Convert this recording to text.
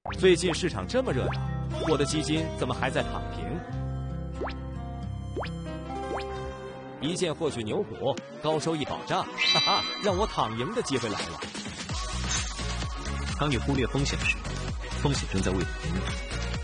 最近市场这么热闹，我的基金怎么还在躺平？一键获取牛股，高收益保障，哈哈，让我躺赢的机会来了。 当你忽略风险时，风险正在为你引导。